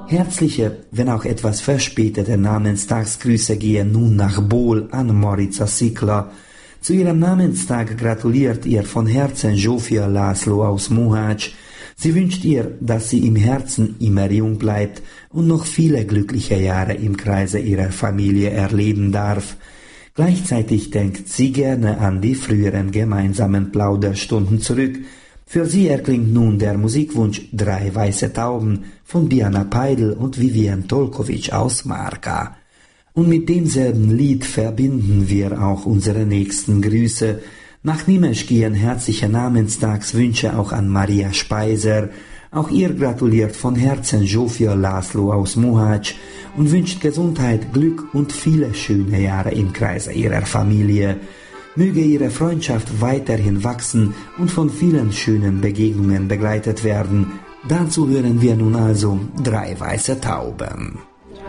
Herzliche, wenn auch etwas verspätete Namenstagsgrüße gehen nun nach Bol an Morica Sikla. Zu ihrem Namenstag gratuliert ihr von Herzen Zsófia László aus Mohács. Sie wünscht ihr, dass sie im Herzen immer jung bleibt und noch viele glückliche Jahre im Kreise ihrer Familie erleben darf. Gleichzeitig denkt sie gerne an die früheren gemeinsamen Plauderstunden zurück. Für sie erklingt nun der Musikwunsch Drei weiße Tauben von Diana Peidl und Vivian Tolkovic aus Marka. Und mit demselben Lied verbinden wir auch unsere nächsten Grüße. Nach Nimesch gehen herzliche Namenstagswünsche auch an Maria Speiser. Auch ihr gratuliert von Herzen Zsófia László aus Mohács und wünscht Gesundheit, Glück und viele schöne Jahre im Kreise ihrer Familie. Möge ihre Freundschaft weiterhin wachsen und von vielen schönen Begegnungen begleitet werden. Dazu hören wir nun also Drei weiße Tauben.